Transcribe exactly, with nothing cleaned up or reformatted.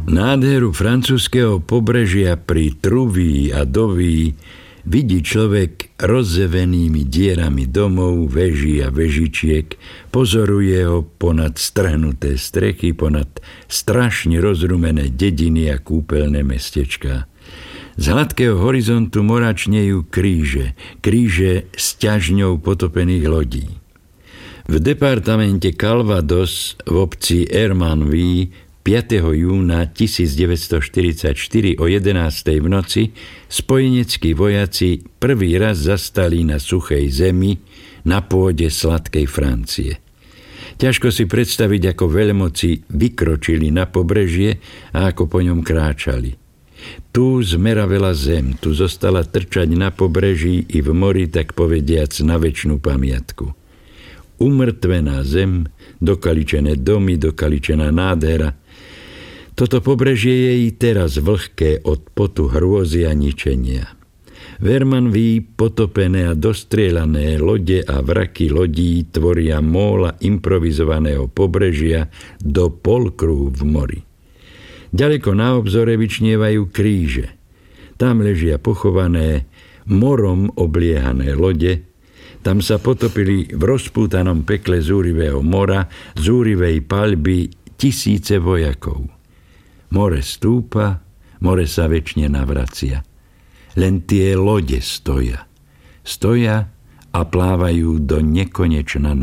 Nádheru francúzskeho pobrežia pri Trouville a Deauville vidí človek rozzevenými dierami domov, veží a vežičiek, pozoruje ho ponad strhnuté strechy, ponad strašne rozrumené dediny a kúpeľné mestečká. Z hladkého horizontu moračnejú kríže, kríže s ťažňou potopených lodí. V departamente Calvados v obci Hermanville piateho júna tisícdeväťstoštyridsaťštyri o jedenástej v noci spojeneckí vojaci prvý raz zastali na suchej zemi na pôde sladkej Francie. Ťažko si predstaviť, ako veľmoci vykročili na pobrežie a ako po ňom kráčali. Tu zmeravela zem, tu zostala trčať na pobreží i v mori, tak povediac, na večnú pamiatku. Umrtvená zem, dokaličené domy, dokaličená nádhera. Toto pobrežie je i teraz vlhké od potu hrôzy a ničenia. V Hermanville potopené a dostrielané lode a vraky lodí tvoria móla improvizovaného pobrežia do polkruhu v mori. Ďaleko na obzore vyčnievajú kríže. Tam ležia pochované, morom obliehané lode. Tam sa potopili v rozpútanom pekle zúrivého mora, zúrivej paľby tisíce vojakov. More stúpa, more sa večne navracia. Len tie lode stoja. Stoja a plávajú do nekonečna